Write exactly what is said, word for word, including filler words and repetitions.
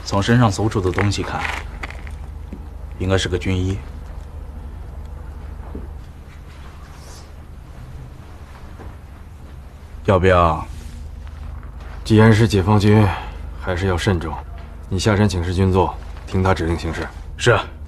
从身上搜出的东西看，应该是个军医。要不要？ 既然是解放军，还是要慎重。你下山请示军座，听他指令行事。 是。